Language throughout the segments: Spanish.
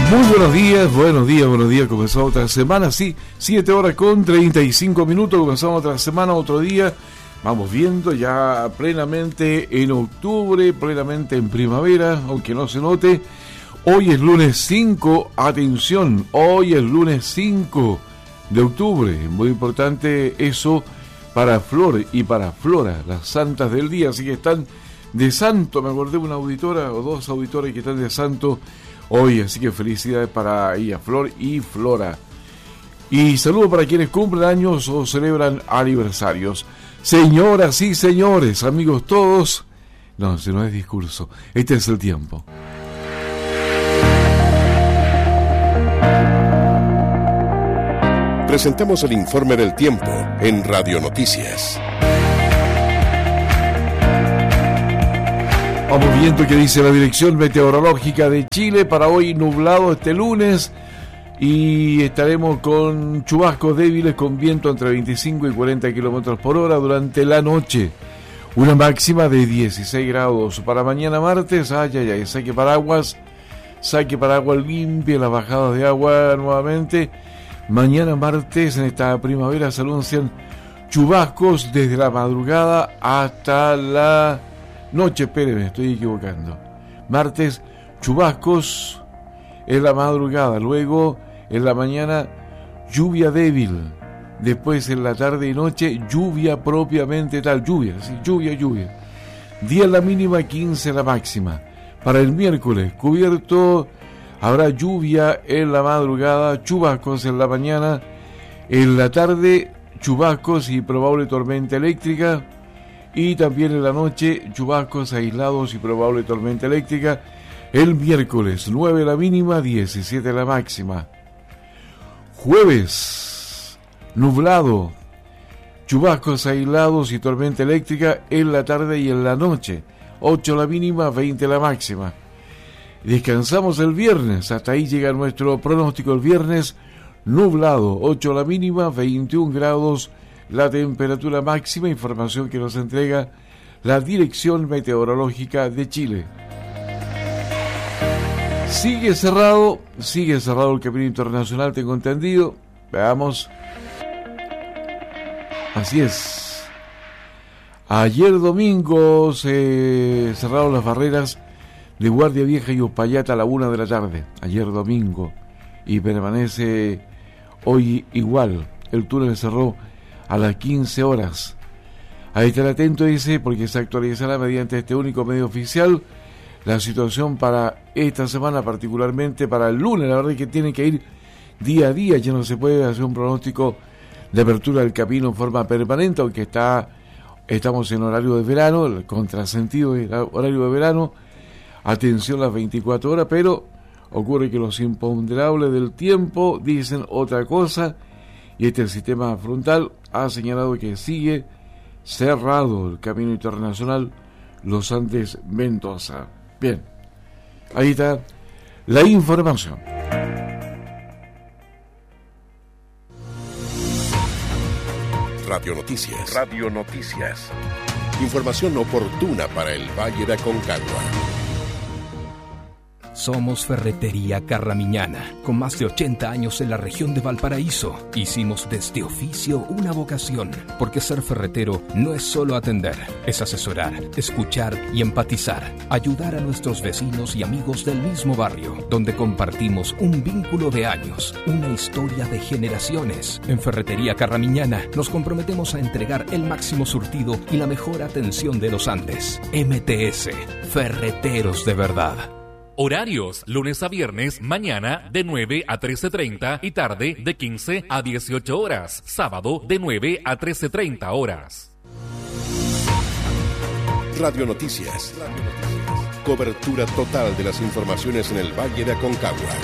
Muy buenos días, comenzamos otra semana, sí, 7 horas con 35 minutos, comenzamos otra semana, otro día, vamos viendo ya plenamente en octubre, plenamente en primavera, aunque no se note. Hoy es lunes 5, atención, hoy es lunes 5 de octubre, muy importante eso para Flor y para Flora, las santas del día, así que están de santo, me acordé de una auditora o dos auditores que están de santo hoy, así que felicidades para ella, Flor y Flora. Y saludos para quienes cumplen años o celebran aniversarios. Señoras y señores, amigos todos, no, si no es discurso, este es el tiempo. Presentamos el informe del tiempo en Radio Noticias. Vamos viendo qué dice la Dirección Meteorológica de Chile para hoy, nublado este lunes, y estaremos con chubascos débiles con viento entre 25 y 40 kilómetros por hora durante la noche. Una máxima de 16 grados. Para mañana martes, saque paraguas limpie las bajadas de agua nuevamente. Mañana martes, en esta primavera, se anuncian chubascos desde la madrugada hasta la noche. Espéreme, me estoy equivocando. Martes, chubascos en la madrugada. Luego, en la mañana, lluvia débil. Después, en la tarde y noche, lluvia propiamente tal. Lluvia. 10 la mínima, 15 la máxima. Para el miércoles, cubierto, habrá lluvia en la madrugada, chubascos en la mañana. En la tarde, chubascos y probable tormenta eléctrica. Y también en la noche, chubascos aislados y probable tormenta eléctrica. El miércoles, 9 la mínima, 17 la máxima. Jueves, nublado, chubascos aislados y tormenta eléctrica en la tarde y en la noche. 8 la mínima, 20 la máxima. Descansamos el viernes, hasta ahí llega nuestro pronóstico el viernes. Nublado, 8 la mínima, 21 grados la temperatura máxima, información que nos entrega la Dirección Meteorológica de Chile. Sigue cerrado el camino internacional, tengo entendido. Veamos. Así es. Ayer domingo se cerraron las barreras de Guardia Vieja y Uspallata a la 1 de la tarde. Ayer domingo. Y permanece hoy igual. El túnel cerró a las 15 horas. Ahí estar atento, dice, porque se actualizará mediante este único medio oficial la situación para esta semana, particularmente para el lunes. La verdad es que tiene que ir día a día, ya no se puede hacer un pronóstico de apertura del camino en forma permanente, aunque estamos en horario de verano, el contrasentido de horario de verano, atención las 24 horas, pero ocurre que los imponderables del tiempo dicen otra cosa, y el sistema frontal ha señalado que sigue cerrado el camino internacional Los Andes-Mendoza. Bien, ahí está la información. Radio Noticias. Información oportuna para el Valle de Aconcagua. Somos Ferretería Carramiñana, con más de 80 años en la región de Valparaíso. Hicimos de este oficio una vocación, porque ser ferretero no es solo atender, es asesorar, escuchar y empatizar, ayudar a nuestros vecinos y amigos del mismo barrio, donde compartimos un vínculo de años, una historia de generaciones. En Ferretería Carramiñana nos comprometemos a entregar el máximo surtido y la mejor atención de los Andes. MTS, Ferreteros de verdad. Horarios, lunes a viernes, mañana de 9 a 13:30 y tarde de 15 a 18 horas. Sábado de 9 a 13:30 horas. Radio Noticias. Cobertura total de las informaciones en el Valle de Aconcagua.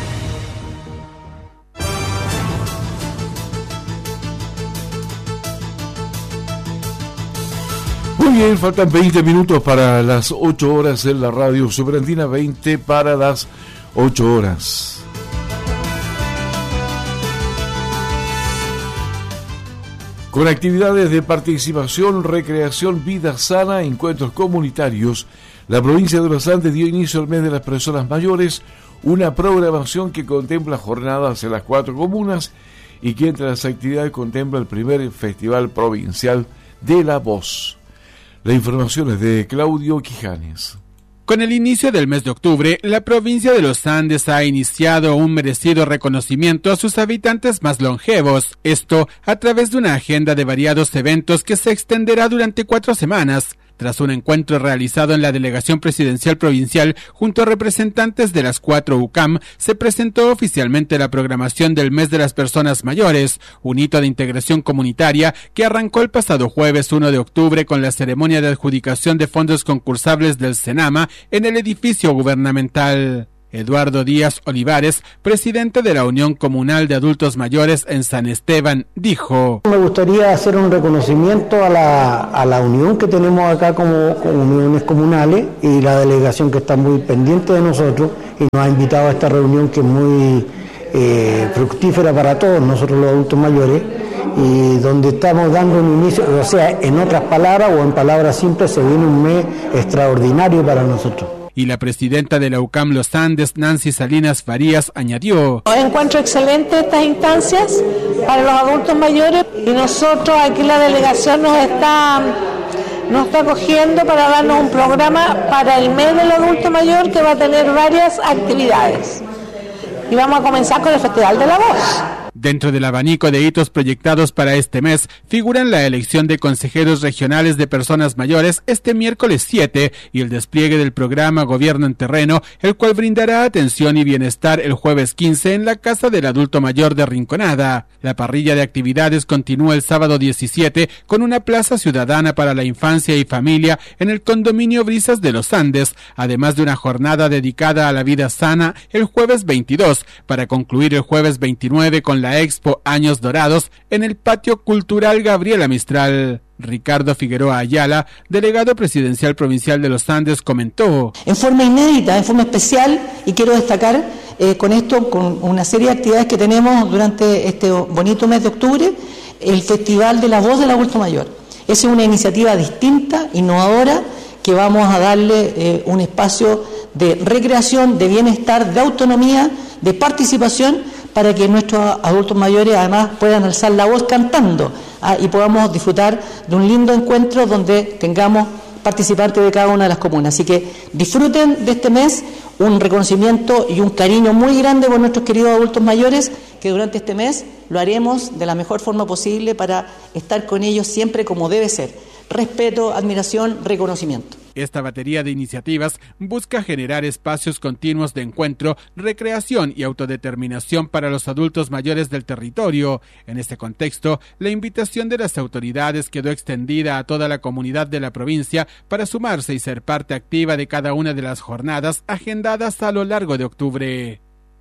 Muy bien, faltan 20 minutos para las 8 horas en la radio Superandina, 20 para las 8 horas. Con actividades de participación, recreación, vida sana, encuentros comunitarios, La provincia de los Andes dio inicio al mes de las personas mayores, una programación que contempla jornadas en las 4 comunas y que entre las actividades contempla el primer Festival Provincial de la Voz. La información es de Claudio Quijanes. Con el inicio del mes de octubre, la provincia de los Andes ha iniciado un merecido reconocimiento a sus habitantes más longevos, esto a través de una agenda de variados eventos que se extenderá durante 4 semanas. Tras un encuentro realizado en la Delegación Presidencial Provincial junto a representantes de las 4 UCAM, se presentó oficialmente la programación del Mes de las Personas Mayores, un hito de integración comunitaria que arrancó el pasado jueves 1 de octubre con la ceremonia de adjudicación de fondos concursables del Senama en el edificio gubernamental. Eduardo Díaz Olivares, presidente de la Unión Comunal de Adultos Mayores en San Esteban, dijo: Me gustaría hacer un reconocimiento a la unión que tenemos acá como uniones comunales y la delegación que está muy pendiente de nosotros y nos ha invitado a esta reunión que es muy fructífera para todos nosotros los adultos mayores y donde estamos dando un inicio, o sea, en otras palabras o en palabras simples, se viene un mes extraordinario para nosotros. Y la presidenta de la UCAM Los Andes, Nancy Salinas Farías, añadió: encuentro excelente estas instancias para los adultos mayores y nosotros aquí la delegación nos está acogiendo para darnos un programa para el mes del adulto mayor que va a tener varias actividades. Y vamos a comenzar con el Festival de la Voz. Dentro del abanico de hitos proyectados para este mes, figuran la elección de consejeros regionales de personas mayores este miércoles 7 y el despliegue del programa Gobierno en Terreno, el cual brindará atención y bienestar el jueves 15 en la Casa del Adulto Mayor de Rinconada. La parrilla de actividades continúa el sábado 17 con una plaza ciudadana para la infancia y familia en el condominio Brisas de los Andes, además de una jornada dedicada a la vida sana el jueves 22, para concluir el jueves 29 con la Expo Años Dorados en el Patio Cultural Gabriela Mistral. Ricardo Figueroa Ayala, delegado presidencial provincial de los Andes, comentó: en forma inédita, en forma especial, y quiero destacar con una serie de actividades que tenemos durante este bonito mes de octubre, el Festival de la Voz del Adulto Mayor. Esa es una iniciativa distinta, innovadora, que vamos a darle un espacio de recreación, de bienestar, de autonomía, de participación, para que nuestros adultos mayores además puedan alzar la voz cantando y podamos disfrutar de un lindo encuentro donde tengamos participantes de cada una de las comunas. Así que disfruten de este mes, un reconocimiento y un cariño muy grande por nuestros queridos adultos mayores, que durante este mes lo haremos de la mejor forma posible para estar con ellos siempre como debe ser: respeto, admiración, reconocimiento. Esta batería de iniciativas busca generar espacios continuos de encuentro, recreación y autodeterminación para los adultos mayores del territorio. En este contexto, la invitación de las autoridades quedó extendida a toda la comunidad de la provincia para sumarse y ser parte activa de cada una de las jornadas agendadas a lo largo de octubre.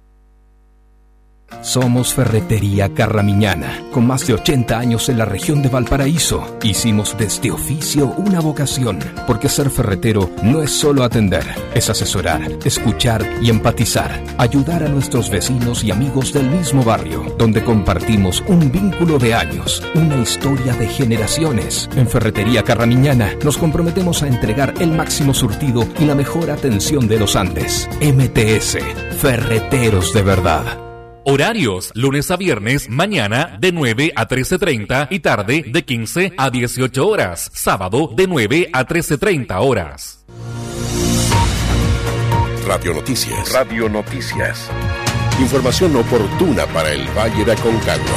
Somos Ferretería Carramiñana, con más de 80 años en la región de Valparaíso. Hicimos de este oficio una vocación, porque ser ferretero no es solo atender, es asesorar, escuchar y empatizar, ayudar a nuestros vecinos y amigos del mismo barrio, donde compartimos un vínculo de años, una historia de generaciones. En Ferretería Carramiñana nos comprometemos a entregar el máximo surtido y la mejor atención de los Andes. MTS, Ferreteros de verdad. Horarios: lunes a viernes, mañana de 9 a 13:30 y tarde de 15 a 18 horas. Sábado de 9 a 13:30 horas. Radio Noticias. Radio Noticias. Información oportuna para el Valle de Aconcagua.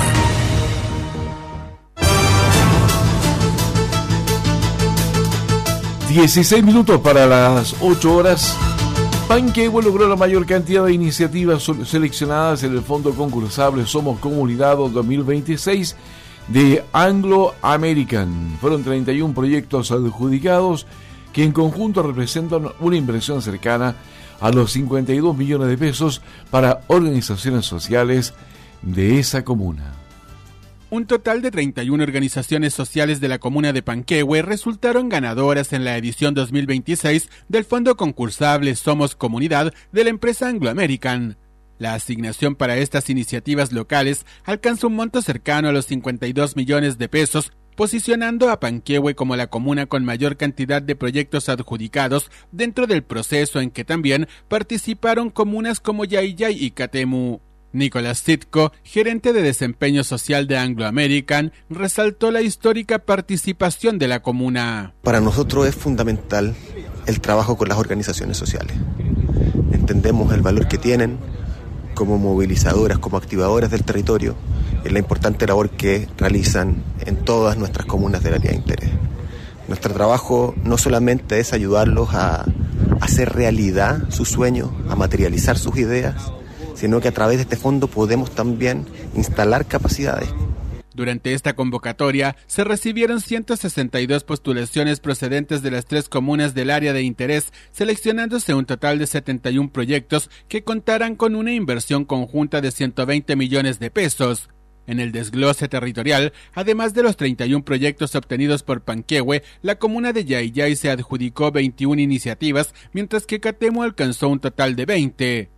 $16 para las 8 horas. Panquehue logró la mayor cantidad de iniciativas seleccionadas en el fondo concursable Somos Comunidad 2026 de Anglo American. Fueron 31 proyectos adjudicados que en conjunto representan una inversión cercana a los 52 millones de pesos para organizaciones sociales de esa comuna. Un total de 31 organizaciones sociales de la comuna de Panquehue resultaron ganadoras en la edición 2026 del fondo concursable Somos Comunidad de la empresa Anglo American. La asignación para estas iniciativas locales alcanza un monto cercano a los 52 millones de pesos posicionando a Panquehue como la comuna con mayor cantidad de proyectos adjudicados dentro del proceso en que también participaron comunas como Yayay y Catemu. Nicolás Sitko, gerente de desempeño social de Anglo American, resaltó la histórica participación de la comuna. Para nosotros es fundamental el trabajo con las organizaciones sociales. Entendemos el valor que tienen como movilizadoras, como activadoras del territorio, en la importante labor que realizan en todas nuestras comunas del área de interés. Nuestro trabajo no solamente es ayudarlos a hacer realidad sus sueños, a materializar sus ideas, sino que a través de este fondo podemos también instalar capacidades. Durante esta convocatoria se recibieron 162 postulaciones procedentes de las 3 comunas del área de interés, seleccionándose un total de 71 proyectos que contarán con una inversión conjunta de 120 millones de pesos. En el desglose territorial, además de los 31 proyectos obtenidos por Panquehue, la comuna de Yayay se adjudicó 21 iniciativas, mientras que Catemu alcanzó un total de 20.